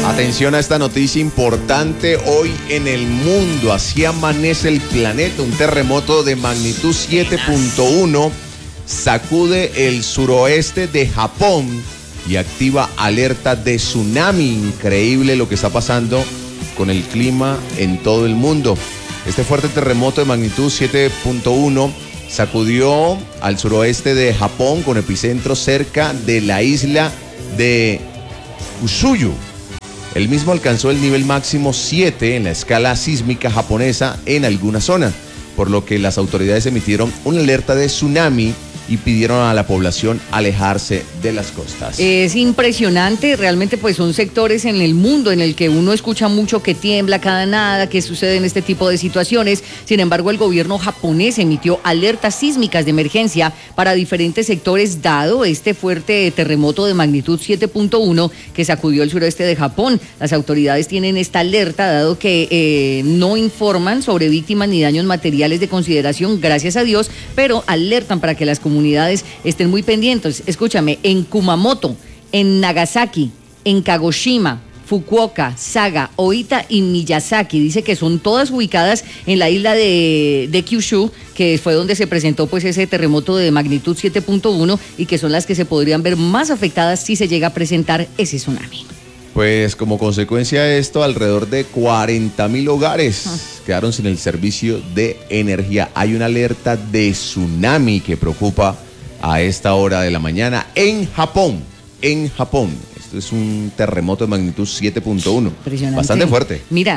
Atención a esta noticia importante hoy en el mundo. Así amanece el planeta. Un terremoto de magnitud 7.1 sacude el suroeste de Japón y activa alerta de tsunami. Increíble lo que está pasando con el clima en todo el mundo. Este fuerte terremoto de magnitud 7.1 sacudió al suroeste de Japón con epicentro cerca de la isla de Kyushu. El mismo alcanzó el nivel máximo 7 en la escala sísmica japonesa en algunas zonas, por lo que las autoridades emitieron una alerta de tsunami y pidieron a la población alejarse de las costas. Es impresionante, realmente pues son sectores en el mundo en el que uno escucha mucho que tiembla cada nada, que sucede en este tipo de situaciones. Sin embargo, el gobierno japonés emitió alertas sísmicas de emergencia para diferentes sectores dado este fuerte terremoto de magnitud 7.1 que sacudió el suroeste de Japón. Las autoridades tienen esta alerta dado que no informan sobre víctimas ni daños materiales de consideración, gracias a Dios, pero alertan para que las comunidades estén muy pendientes. Escúchame, en Kumamoto, en Nagasaki, en Kagoshima, Fukuoka, Saga, Oita y Miyazaki, dice que son todas ubicadas en la isla de Kyushu, que fue donde se presentó pues ese terremoto de magnitud 7.1 y que son las que se podrían ver más afectadas si se llega a presentar ese tsunami. Pues como consecuencia de esto, alrededor de 40.000 hogares quedaron sin el servicio de energía. Hay una alerta de tsunami que preocupa a esta hora de la mañana en Japón. Esto es un terremoto de magnitud 7.1. Bastante fuerte. Mira,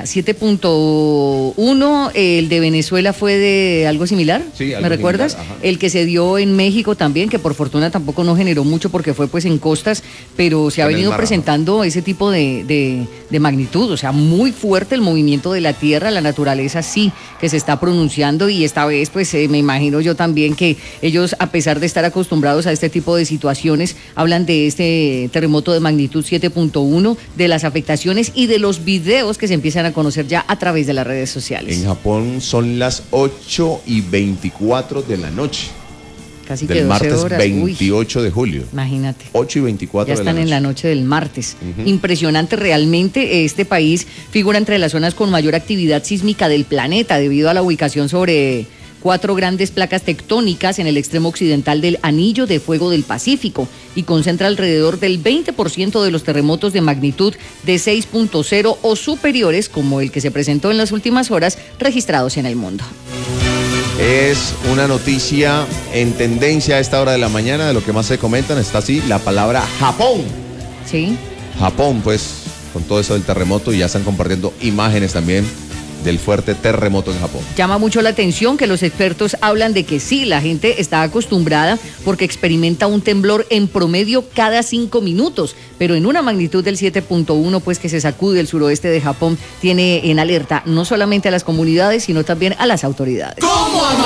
7.1, el de Venezuela fue de algo similar, sí, algo ¿me recuerdas? Similar, el que se dio en México también, que por fortuna tampoco no generó mucho porque fue pues en costas, pero se ha venido presentando ese tipo de magnitud, o sea, muy fuerte el movimiento de la tierra, la naturaleza sí que se está pronunciando y esta vez pues me imagino yo también que ellos, a pesar de estar acostumbrados a este tipo de situaciones, hablan de este terremoto de magnitud 7.1, de las afectaciones y de los videos que se empiezan a conocer ya a través de las redes sociales. En Japón son las 8:24 de la noche. Casi del que 12 martes horas. 28 de julio. Imagínate. 8:24 ya de la noche. están en la noche del martes. Impresionante realmente. Este país figura entre las zonas con mayor actividad sísmica del planeta debido a la ubicación sobre 4 grandes placas tectónicas en el extremo occidental del Anillo de Fuego del Pacífico y concentra alrededor del 20% de los terremotos de magnitud de 6.0 o superiores, como el que se presentó en las últimas horas, registrados en el mundo. Es una noticia en tendencia a esta hora de la mañana, de lo que más se comentan, está así, la palabra Japón. Sí. Japón, pues, con todo eso del terremoto, y ya están compartiendo imágenes también del fuerte terremoto en Japón. Llama mucho la atención que los expertos hablan de que sí, la gente está acostumbrada porque experimenta un temblor en promedio cada 5 minutos, pero en una magnitud del 7.1, pues que se sacude el suroeste de Japón, tiene en alerta no solamente a las comunidades, sino también a las autoridades. ¿Cómo